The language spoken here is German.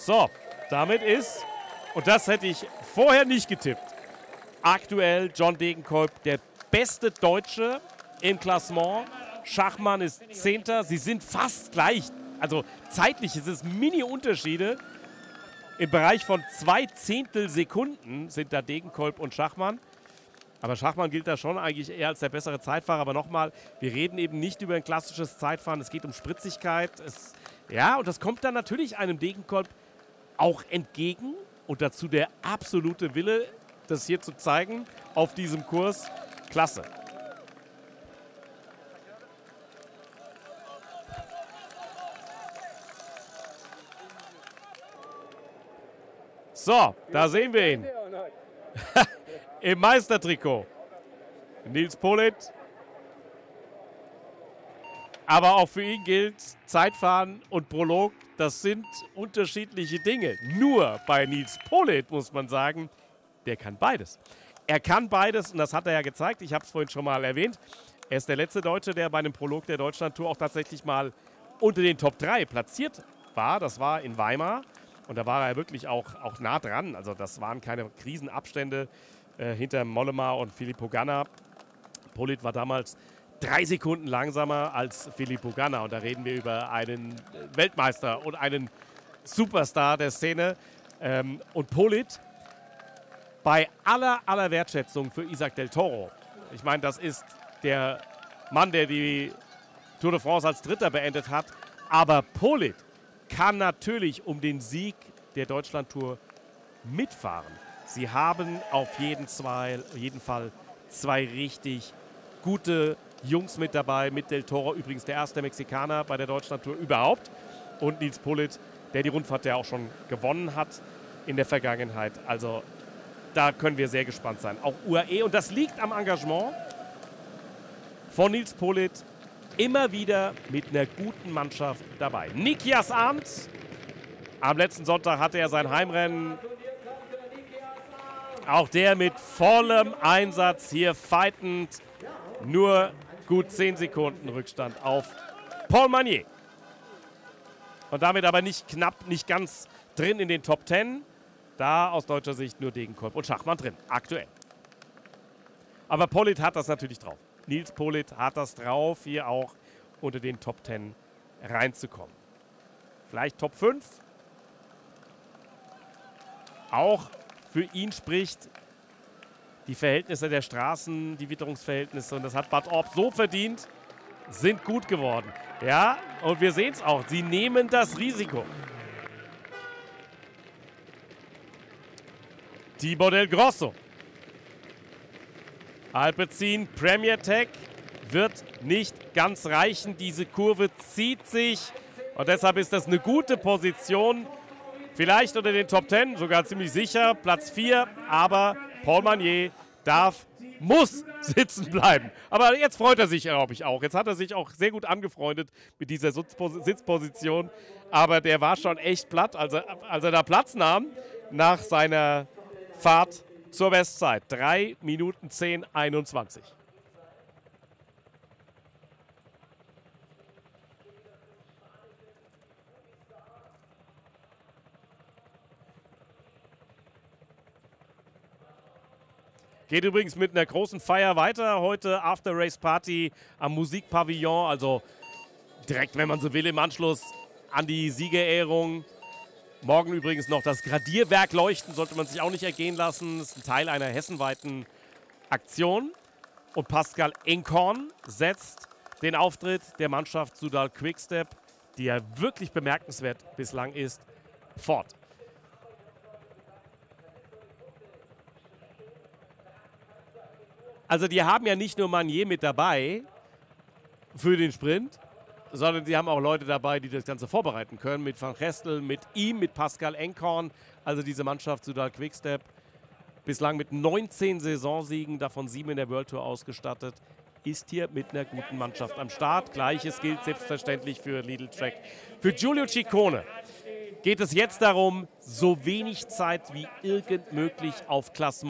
So, damit ist, und das hätte ich vorher nicht getippt, aktuell John Degenkolb der beste Deutsche im Klassement. Schachmann ist 10. Sie sind fast gleich. Also zeitlich ist es Mini-Unterschiede. Im Bereich von 2 Zehntelsekunden sind da Degenkolb und Schachmann. Aber Schachmann gilt da schon eigentlich eher als der bessere Zeitfahrer. Aber nochmal, wir reden eben nicht über ein klassisches Zeitfahren. Es geht um Spritzigkeit. Ja, und das kommt dann natürlich einem Degenkolb auch entgegen. Und dazu der absolute Wille, das hier zu zeigen auf diesem Kurs. Klasse. So, da sehen wir ihn. Im Meistertrikot. Nils Politt. Aber auch für ihn gilt, Zeitfahren und Prolog, das sind unterschiedliche Dinge. Nur bei Nils Politt muss man sagen, der kann beides. Er kann beides und das hat er ja gezeigt. Ich habe es vorhin schon mal erwähnt. Er ist der letzte Deutsche, der bei einem Prolog der Deutschlandtour auch tatsächlich mal unter den Top 3 platziert war. Das war in Weimar. Und da war er wirklich auch nah dran. Also das waren keine Krisenabstände hinter Mollema und Filippo Ganna. Politt war damals 3 Sekunden langsamer als Filippo Ganna. Und da reden wir über einen Weltmeister und einen Superstar der Szene. Und Politt, bei aller Wertschätzung für Isaac del Toro. Ich meine, das ist der Mann, der die Tour de France als Dritter beendet hat. Aber Politt kann natürlich um den Sieg der Deutschlandtour mitfahren. Sie haben auf jeden Fall 2 richtig gute Jungs mit dabei. Mit Del Toro übrigens der erste Mexikaner bei der Deutschlandtour überhaupt. Und Nils Politt, der die Rundfahrt ja auch schon gewonnen hat in der Vergangenheit. Also da können wir sehr gespannt sein. Auch UAE. Und das liegt am Engagement von Nils Politt. Immer wieder mit einer guten Mannschaft dabei. Nikias Arndt. Am letzten Sonntag hatte er sein Heimrennen. Auch der mit vollem Einsatz hier fightend. Nur gut 10 Sekunden Rückstand auf Paul Magnier. Und damit aber nicht knapp, nicht ganz drin in den Top 10. Da aus deutscher Sicht nur Degenkolb und Schachmann drin, aktuell. Aber Politt hat das natürlich drauf. Nils Politt hat das drauf, hier auch unter den Top 10 reinzukommen. Vielleicht Top 5. Auch für ihn spricht die Verhältnisse der Straßen, die Witterungsverhältnisse. Und das hat Bad Orb so verdient, sind gut geworden. Ja, und wir sehen es auch. Sie nehmen das Risiko. Thibaut Del Grosso. Alpecin Premier Tech wird nicht ganz reichen. Diese Kurve zieht sich und deshalb ist das eine gute Position. Vielleicht unter den Top 10, sogar ziemlich sicher, Platz 4. Aber Paul Magnier muss sitzen bleiben. Aber jetzt freut er sich, glaube ich, auch. Jetzt hat er sich auch sehr gut angefreundet mit dieser Sitzposition. Aber der war schon echt platt, als er da Platz nahm nach seiner Fahrt zur Bestzeit. 3 Minuten 10:21. Geht übrigens mit einer großen Feier weiter. Heute After-Race-Party am Musikpavillon. Also direkt, wenn man so will, im Anschluss an die Siegerehrung. Morgen übrigens noch das Gradierwerk leuchten, sollte man sich auch nicht ergehen lassen. Das ist ein Teil einer hessenweiten Aktion. Und Pascal Enkorn setzt den Auftritt der Mannschaft Soudal Quickstep, die ja wirklich bemerkenswert bislang ist, fort. Also die haben ja nicht nur Magnier mit dabei für den Sprint, sondern sie haben auch Leute dabei, die das Ganze vorbereiten können. Mit Van Gestel, mit ihm, mit Pascal Enkorn. Also diese Mannschaft Soudal Quickstep. Bislang mit 19 Saisonsiegen, davon 7 in der World Tour ausgestattet. Ist hier mit einer guten Mannschaft am Start. Gleiches gilt selbstverständlich für Lidl Trek. Für Giulio Ciccone geht es jetzt darum, so wenig Zeit wie irgend möglich auf Klassement